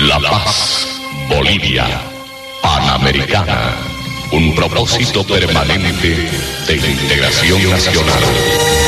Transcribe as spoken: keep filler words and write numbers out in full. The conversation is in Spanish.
La Paz, Bolivia, Panamericana. Un propósito permanente de integración nacional.